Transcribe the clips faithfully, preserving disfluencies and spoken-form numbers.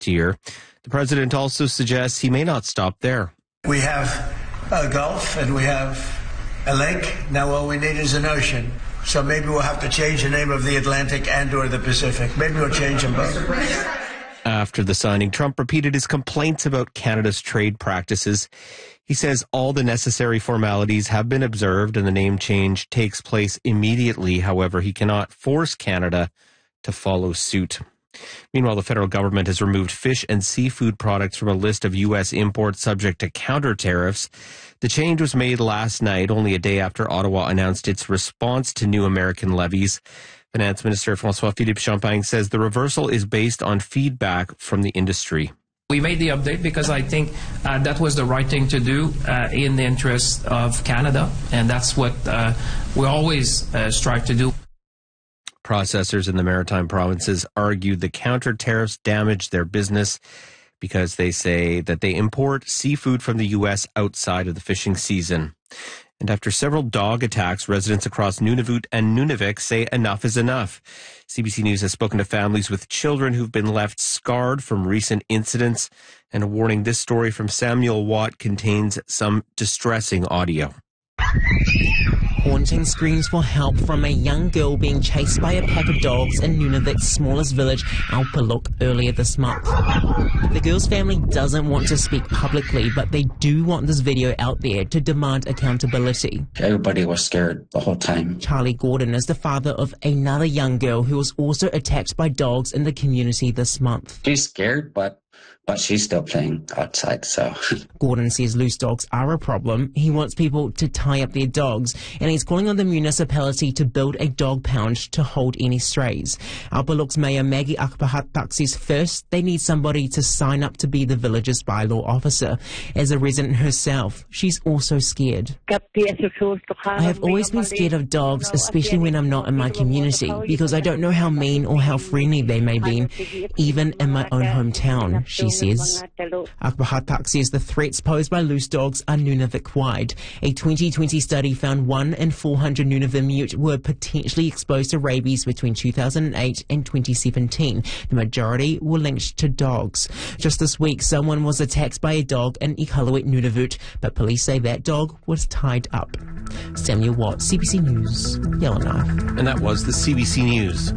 tier. The president also suggests he may not stop there. We have a Gulf and we have a lake. Now all we need is an ocean. So maybe we'll have to change the name of the Atlantic and or the Pacific. Maybe we'll change them both. After the signing, Trump repeated his complaints about Canada's trade practices. He says all the necessary formalities have been observed and the name change takes place immediately. However, he cannot force Canada to follow suit. Meanwhile, the federal government has removed fish and seafood products from a list of U S imports subject to counter tariffs. The change was made last night, only a day after Ottawa announced its response to new American levies. Finance Minister François-Philippe Champagne says the reversal is based on feedback from the industry. We made the update because I think uh, that was the right thing to do uh, in the interest of Canada, and that's what uh, we always uh, strive to do. Processors in the maritime provinces argued the counter tariffs damaged their business because they say that they import seafood from the U S outside of the fishing season. And after several dog attacks, residents across Nunavut and Nunavik say enough is enough. C B C News has spoken to families with children who've been left scarred from recent incidents. And a warning, this story from Samuel Watt contains some distressing audio. Haunting screams for help from a young girl being chased by a pack of dogs in Nunavik's smallest village, Alpaluk, earlier this month. The girl's family doesn't want to speak publicly, but they do want this video out there to demand accountability. Everybody was scared the whole time. Charlie Gordon is the father of another young girl who was also attacked by dogs in the community this month. She's scared, but but she's still playing outside, so. Gordon says loose dogs are a problem. He wants people to tie up their dogs, and he's calling on the municipality to build a dog pound to hold any strays. Alpaluk's Mayor Maggie Akpahatak says first they need somebody to sign up to be the village's bylaw officer. As a resident herself, she's also scared. I have always been scared of dogs, especially when I'm not in my community, because I don't know how mean or how friendly they may be, even in my own hometown, she says. Akpahatak says the threats posed by loose dogs are Nunavik-wide. A twenty twenty study found one in four hundred Nunavimute were potentially exposed to rabies between two thousand eight and twenty seventeen. The majority were linked to dogs. Just this week, someone was attacked by a dog in Iqaluit, Nunavut, but police say that dog was tied up. Samuel Watt, C B C News, Yellowknife. And that was the C B C News.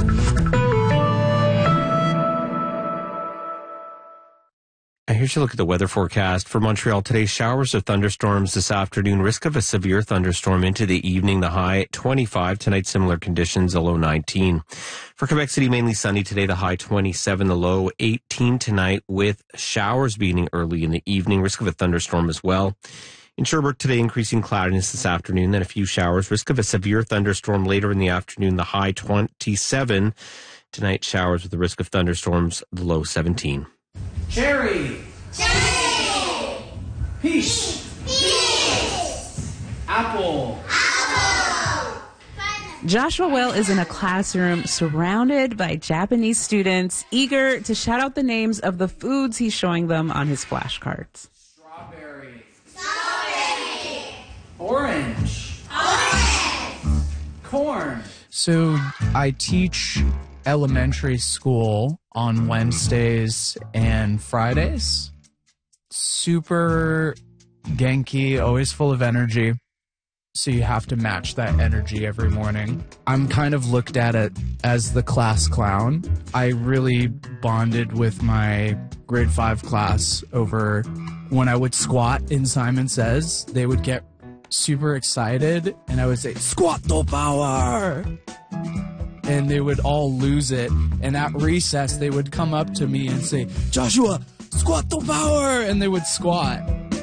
And here's a look at the weather forecast for Montreal today. Showers or thunderstorms this afternoon. Risk of a severe thunderstorm into the evening. The high twenty-five. Tonight, similar conditions. The low nineteen. For Quebec City, mainly sunny today. The high twenty-seven. The low eighteen tonight, with showers beginning early in the evening. Risk of a thunderstorm as well. In Sherbrooke today, increasing cloudiness this afternoon. Then a few showers. Risk of a severe thunderstorm later in the afternoon. The high twenty-seven. Tonight, showers with the risk of thunderstorms. The low seventeen. Cherry. Cherry. Peach. Peach. Apple. Apple. Joshua Well is in a classroom surrounded by Japanese students eager to shout out the names of the foods he's showing them on his flashcards. Strawberry. Strawberry. Orange. Orange. Corn. So I teach elementary school on Wednesdays and Fridays. Super Genki, always full of energy. So you have to match that energy every morning. I'm kind of looked at it as the class clown. I really bonded with my grade five class over when I would squat in Simon Says. They would get super excited and I would say, "Squat to power!" And they would all lose it. And at recess, they would come up to me and say, "Joshua, squat to power!" And they would squat.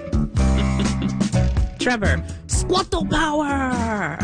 Trevor, squat to power!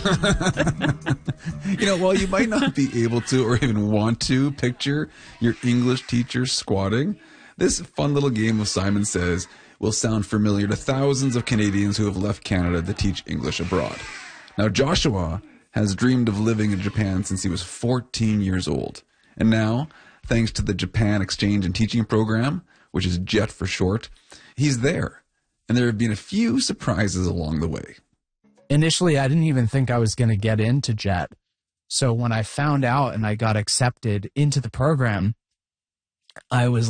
You know, while you might not be able to or even want to picture your English teacher squatting, this fun little game of Simon Says will sound familiar to thousands of Canadians who have left Canada to teach English abroad. Now, Joshua has dreamed of living in Japan since he was fourteen years old. And now, thanks to the Japan Exchange and Teaching Program, which is JET for short, he's there. And there have been a few surprises along the way. Initially, I didn't even think I was going to get into JET. So when I found out and I got accepted into the program, I was